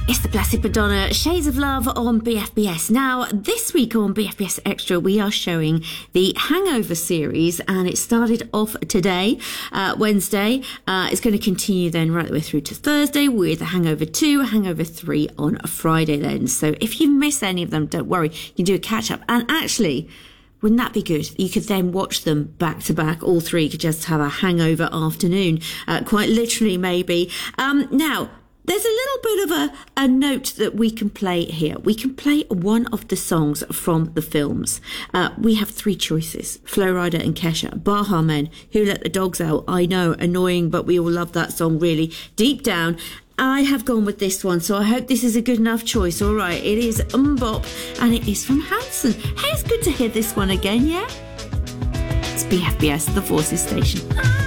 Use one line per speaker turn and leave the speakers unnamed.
It's the Blessed Madonna, Shades of Love on BFBS. Now, this week on BFBS Extra, we are showing the Hangover series, and it started off today, Wednesday. It's going to continue then right the way through to Thursday with Hangover 2, Hangover 3 on a Friday then. So if you miss any of them, don't worry, you can do a catch-up. And actually, wouldn't that be good? You could then watch them back to back. All three could just have a hangover afternoon, quite literally maybe. Now, there's a little bit of a note that we can play here. We can play one of the songs from the films. We have three choices: Flo Rida and Kesha, Baha Men, Who Let the Dogs Out. I know, annoying, but we all love that song really deep down. I have gone with this one, so I hope this is a good enough choice. All right, it is Bop, and it is from Hanson. Hey, it's good to hear this one again, yeah? It's BFBS, the Forces Station.